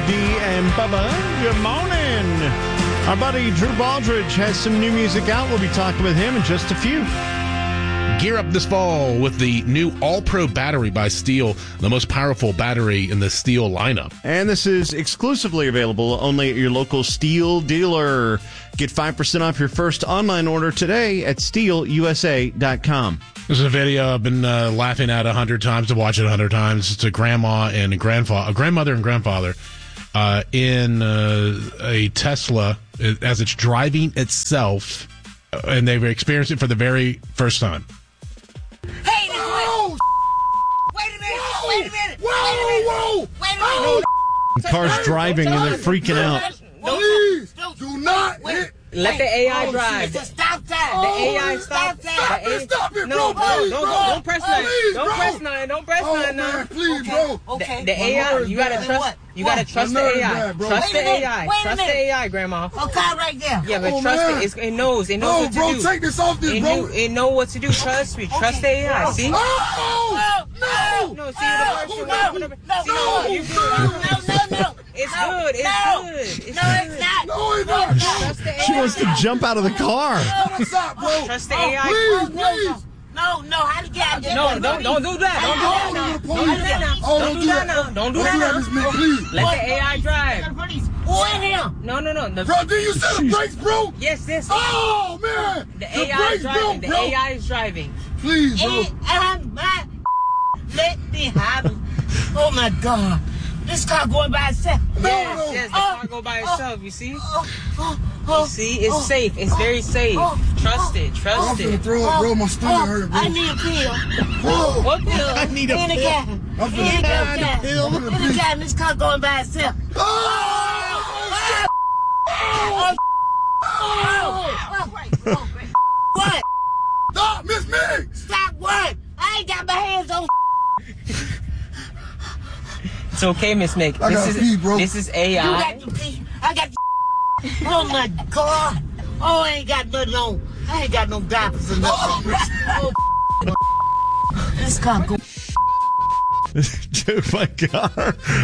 Big D and Bubba. Good morning. Our buddy Drew Baldridge has some new music out. We'll be talking with him in just a few. Gear up this fall with the new All-Pro battery by Steel, the most powerful battery in the Steel lineup. And this is exclusively available only at your local Steel dealer. Get 5% off your first online order today at steelusa.com. This is a video I've been laughing at 100 times, to watch it 100 times. It's a grandma and a grandmother and grandfather in a Tesla as it's driving itself, and they've experienced it for the very first time. Hey, whoa! Wait a minute! Whoa! Wait a minute! The car's driving and they're freaking out. Please do not hit. Let the AI drive. Stop that! The AI stop that. Stop it, No, bro. Please, don't press nothing. Please, Don't bro. press nothing. Don't press Oh, nothing. man, please, bro. Okay. The AI, you gotta trust. You gotta trust the AI. bad, bro. Trust the Wait a minute, AI. wait a Trust the minute. AI, Grandma. Okay, right there. Yeah, but Oh, trust man. it. It knows. It knows No, what to bro, do. take this off this, bro. It know what to do. Trust me. Trust the AI. See? Oh! No! No, see the person. No. It's good. It's good. No, it's not. No, it's not. Trust the AI. She wants to jump out of the car. What's up, bro? Trust the AI. Please. No, how to get out there? No, don't do that. Don't do that now. Oh, Don't do that now. Don't do that now. Miss Mick, please. Let the AI drive. Who in here? No. Bro, did you set the brakes, bro? Yes. Oh, man. The AI is brakes, driving. bro. The AI is driving. Please, bro. Let me have it. Oh, my God. This car going by itself. Yes, the car go by itself, you see? You see, it's safe. It's very safe. Trust it. I'm Trust finna it. throw up, bro. My stomach hurt, bro. I need a pill. What pill? I need a In the pill. cabin. I'm In the finna cabin. In the cabin. This car going by itself. What? Stop, Miss Mick. Stop what? I ain't got my hands on. It's okay, Miss Mick. I gotta pee, bro. This is You AI. got to pee. I got to. Oh my God. Oh, I ain't got nothing on. I ain't got no diapers or nothing. Oh, this car go. Dude, my car